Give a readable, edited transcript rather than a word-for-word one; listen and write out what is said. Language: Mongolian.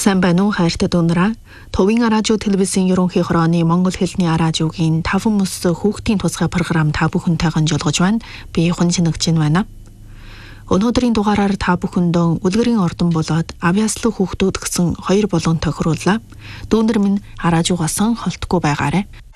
Сайн байна уу хайртай дундаа. Товын радио телевизийн ерөнхий хорооны Монгол хэлний радиогийн 5 мөс хүүхдийн тусгай програм та бүхэнтэйгээ жолгож байна. Би Хүнсинэгч байна. Өнөөдрийн дугаараар та бүхэндээ үлгэрийн ордон болоод авьяаслаг хүүхдүүд гэсэн 2 болгон тохирууллаа. Дүүнэр минь радиогоос холтгүй байгаарай.